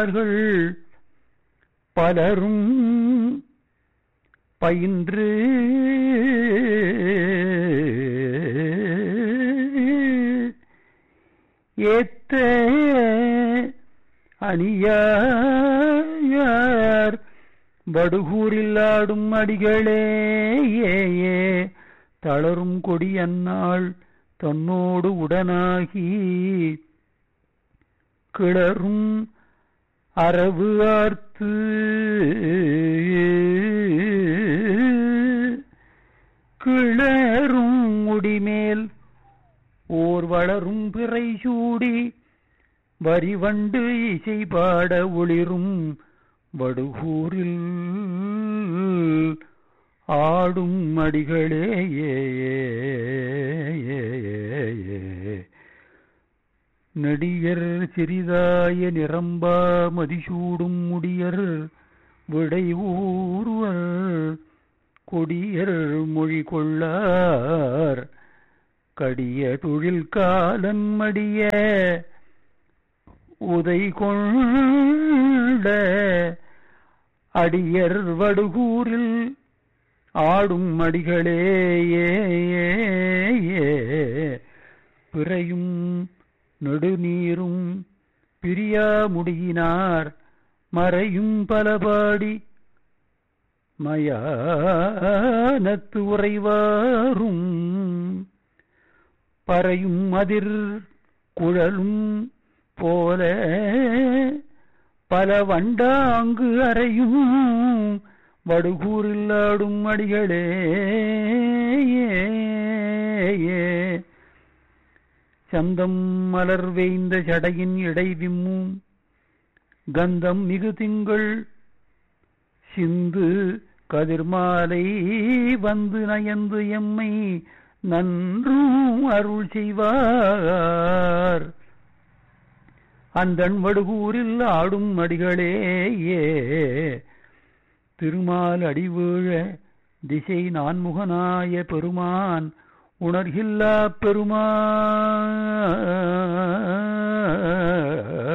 பலரும் பயின்று ஏத்த அணியார் வடுகூரில் ஆடும் அடிகளே தளரும் கொடி அந்நாள் தன்னோடு உடனாகி கிளரும் அரவு ஆர்த்து கிளரும் முடிமேல் ஓர் வளரும் பிறை சூடி வரிவண்டு இசை பாட ஒளிரும் வடுகூரில் ஆடும் அடிகளே நடிகர் சிறிதாய நிரம்பா மதிசூடும் முடியர் விடை ஊர்வர் கொடியர் மொழி கொள்ளார் கடிய தொழில் காலன் மடிய உதை கொண்ட அடியர் வடுகூரில் ஆடும் அடிகளே பிறையும் நெடுநீரும் பிரியா முடியினார் மறையும் பலபாடி மயானத்து உறைவாரும் பறையும் அதிர் குழலும் போல பல வண்டாங்கு அறையும் வடுகூரில் ஆடும் அடிகளே சந்தம் மலர் வேய்ந்த சடையின் இடைவிம்மும் கந்தம் மிகு திங்கள் சிந்து கதிர்மாலை வந்து நயந்து எம்மை நன்றும் அருள் செய்வார் அந்தன் வடுகூரில் ஆடும் அடிகளே திருமால் அடிவீழ திசை நான்முகனாய பெருமான் உணர்கில்லா பெருமான்